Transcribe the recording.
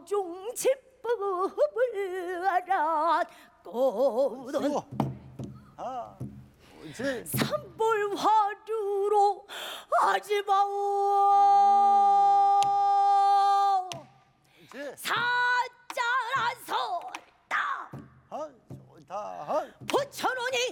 법중 집법을 알았거든. 산불화두로 하지마오. 사자란 소리다. 좋다. 부처노니